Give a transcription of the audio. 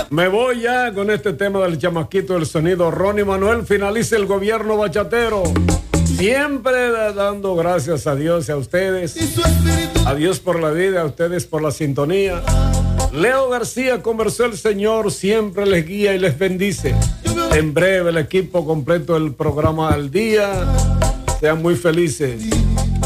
Me voy ya con este tema del chamaquito del sonido. Ronnie Manuel, finaliza el gobierno bachatero. Siempre dando gracias a Dios y a ustedes. A Dios por la vida, a ustedes por la sintonía. Leo García conversó el Señor, siempre les guía y les bendice. En breve el equipo completo del programa Al Día. Sean muy felices.